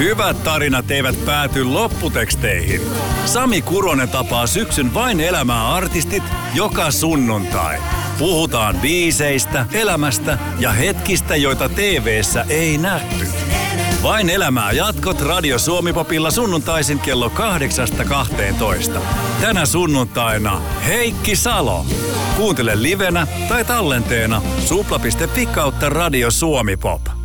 Hyvät tarinat eivät pääty lopputeksteihin. Sami Kuronen tapaa syksyn Vain elämää -artistit joka sunnuntai. Puhutaan biiseistä, elämästä ja hetkistä, joita TV:ssä ei nähty. Vain elämää -jatkot Radio Suomi-popilla sunnuntaisin kello 8-12. Tänä sunnuntaina Heikki Salo. Kuuntele livenä tai tallenteena supla.fi/Radio Suomi Pop.